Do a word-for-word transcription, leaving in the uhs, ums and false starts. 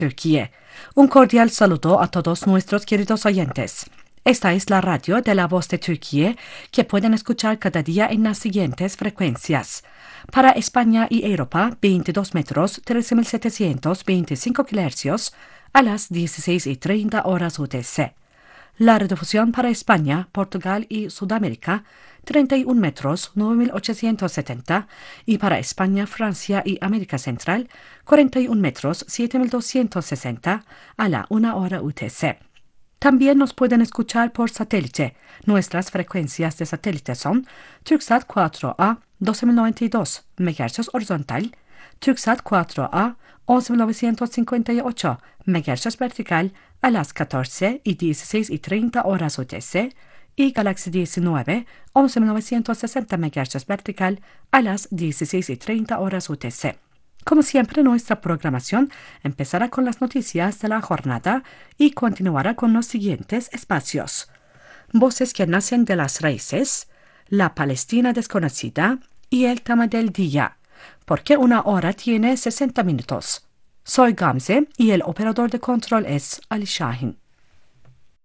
Turquía. Un cordial saludo a todos nuestros queridos oyentes. Esta es la radio de la Voz de Turquía que pueden escuchar cada día en las siguientes frecuencias. Para España y Europa, veintidós metros, trece mil setecientos veinticinco kilohercios a las dieciséis y treinta horas U T C. La radiodifusión para España, Portugal y Sudamérica, treinta y un metros, nueve mil ochocientos setenta, y para España, Francia y América Central, cuarenta y un metros, siete mil doscientos sesenta, a la una hora U T C. También nos pueden escuchar por satélite. Nuestras frecuencias de satélite son Turksat cuatro A, doce mil noventa y dos megahercios horizontal, Turksat cuatro A, once mil novecientos cincuenta y ocho megahercios vertical a las catorce y dieciséis y treinta horas U T C, y Galaxy diecinueve, once mil novecientos sesenta megahercios vertical a las dieciséis y treinta horas U T C. Como siempre, nuestra programación empezará con las noticias de la jornada y continuará con los siguientes espacios: Voces que nacen de las raíces, La Palestina desconocida y el tema del día, porque una hora tiene sesenta minutos. Soy Gamze y el operador de control es Ali Shahin.